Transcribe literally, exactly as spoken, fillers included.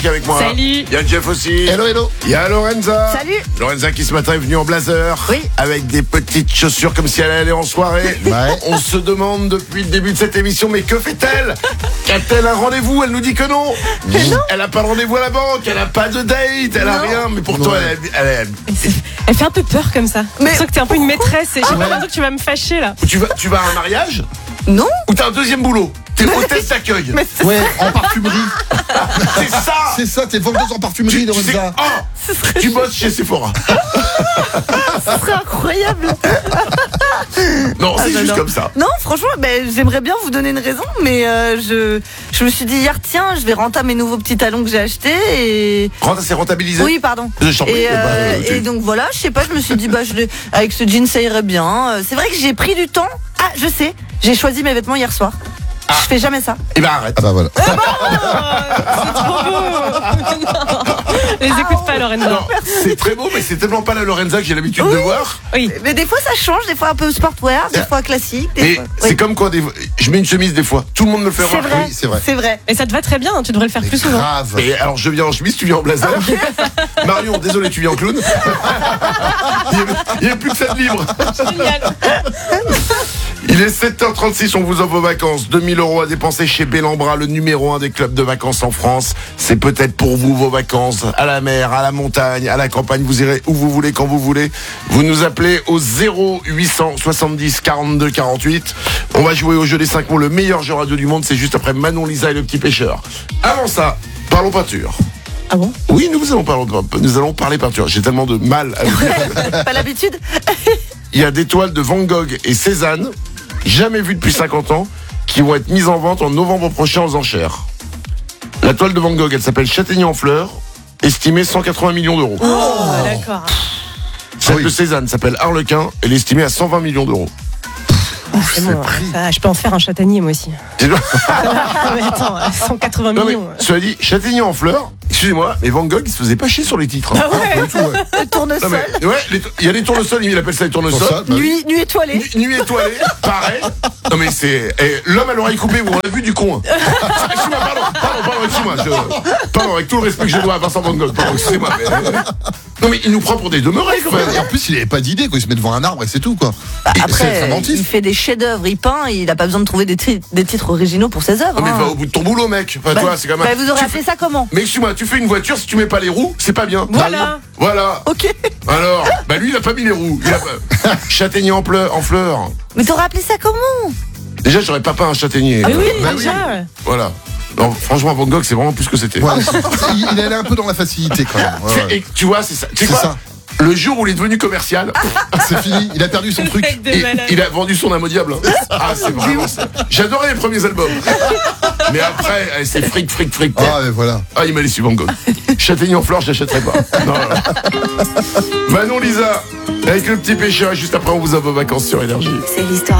avec moi. Salut. Il y a Jeff aussi. Hello, hello. Il y a Lorenza. Salut. Lorenza qui ce matin est venue en blazer. Oui. Avec des petites chaussures comme si elle allait en soirée. Ouais. On se demande depuis le début de cette émission, mais que fait-elle? Qu'a-t-elle un rendez-vous? Elle nous dit que non. Mais non. Elle a pas de rendez-vous à la banque, elle a pas de date, elle a Non. rien. Mais pour Ouais. toi, elle, elle, elle- Elle fait un peu peur comme ça. Mais Je sens que t'es un peu une maîtresse et j'ai Ouais. l'impression que tu vas me fâcher là. tu vas, tu vas à un mariage Non. ou t'as un deuxième boulot? T'es hôtesse d'accueil. Mais c'est Ouais, en parfumerie. C'est ça. C'est ça, t'es vendeuse en parfumerie, Tu sais, Lorenza. oh, tu bosses chez Sephora. ça serait incroyable. Non, c'est bah juste non. comme ça. Non, franchement, ben, j'aimerais bien vous donner une raison, mais euh, je, je me suis dit hier, tiens, je vais rentrer mes nouveaux petits talons que j'ai achetés et... Renta s'est rentabilisé. Oui, pardon. Je t'en prie. Et, euh, Bah, euh, tu- et donc voilà, je sais pas, je me suis dit, bah, je l'ai- avec ce jean, ça irait bien. Euh, C'est vrai que j'ai pris du temps. Ah, je sais, j'ai choisi mes vêtements hier soir. Je fais jamais ça. Eh ben arrête. Ah bah voilà. C'est trop beau. Non. Les écoute pas, Lorenza. Non, c'est très beau, mais c'est tellement pas la Lorenza que j'ai l'habitude de voir. Oui. Mais des fois, ça change, des fois un peu sportwear, des fois classique. Des Et fois... c'est Oui. comme quoi, des... je mets une chemise des fois. Tout le monde me le fait C'est remarquer. vrai, Oui, c'est vrai. c'est vrai. Et ça te va très bien, tu devrais le faire Mais plus souvent. grave. Et alors je viens en chemise, tu viens en blazer. Marion, désolé, tu viens en clown. Il n'y a, a plus que ça de libre. Génial. Il est sept heures trente-six, on vous offre vos vacances. deux mille euros à dépenser chez Bellambra, le numéro un des clubs de vacances en France. C'est peut-être pour vous vos vacances, à la mer, à la montagne, à la campagne. Vous irez où vous voulez, quand vous voulez. Vous nous appelez au zéro huit cent soixante-dix quarante-deux quarante-huit. On va jouer au jeu des cinq mots, le meilleur jeu radio du monde. C'est juste après Manon Lisa et le petit pêcheur. Avant ça, parlons peinture. Ah bon? Oui, nous allons parler, nous allons parler peinture. J'ai tellement de mal à le dire. Pas l'habitude. Il y a des toiles de Van Gogh et Cézanne, jamais vues depuis cinquante ans, qui vont être mises en vente en novembre prochain aux enchères. La toile de Van Gogh, elle s'appelle Châtaignier en fleurs, estimée cent quatre-vingts millions d'euros. Oh, d'accord. Celle oui. de Cézanne s'appelle Harlequin, elle est estimée à cent vingt millions d'euros. C'est bon, ça, je peux en faire un châtaignier moi aussi. Ah, mais attends, cent quatre-vingts Non mais, millions. cela dit, Châtaignier en fleurs, excusez-moi, mais Van Gogh, il se faisait pas chier sur les titres. hein. Ah ouais. Pas du tout, ouais. Le Non, tournesol. mais, ouais, les to- il y a les tournesols, il appelle ça les tournesols. Pour ça, bah oui. Nuit, nuit étoilée. Nu- Nuit étoilée, pareil. Non mais c'est eh, l'homme à l'oreille coupée, vous on l'a vu du con. Hein. Excuse-moi, pardon, pardon, pardon, excuse-moi. Je... Pardon, avec tout le respect que je dois à Vincent Van Gogh, pardon, excusez-moi. Mais... Non mais il nous prend pour des demeurés quand même. Et en plus, il avait pas d'idée, quoi. Il se met devant un arbre et c'est tout, quoi. Bah, Et c'est après, un il dentiste. fait des chefs-d'œuvre, il peint, il a pas besoin de trouver des, tri- des titres originaux pour ses œuvres. Non mais hein. va au bout de ton boulot, mec. Enfin, Bah, toi, c'est quand même. bah, vous aurez Tu appelé fais- ça comment? Mais excuse-moi, tu fais une voiture, si tu mets pas les roues, c'est pas bien. Voilà. Voilà. Ok. Alors, bah lui, il a pas mis les roues. Il a pas... Châtaignier en, pleu- en fleurs. Mais t'aurais appelé ça comment? Déjà, j'aurais pas peint un châtaignier. Mais oui, Bah oui. déjà. Voilà. Non, franchement, Van Gogh, c'est vraiment plus que c'était. Ouais, c'est- il, il allait un peu dans la facilité, quand même. Ouais, ouais. Et tu vois, c'est ça. Tu sais C'est quoi ça. Le jour où il est devenu commercial, C'est fini, il a perdu son Le truc. mec de il, malade. il a vendu son âme au diable. hein. Ah, c'est vraiment ça. J'adorais les premiers albums. Mais après, eh, c'est fric, fric, fric. Ah, mais voilà. Ah, il m'a laissé Van Gogh. Châtaignier en fleurs, je l'achèterai pas. Non, non. Manon Lisa, avec le petit pêcheur, et juste après, on vous a vos vacances sur Énergie. C'est l'histoire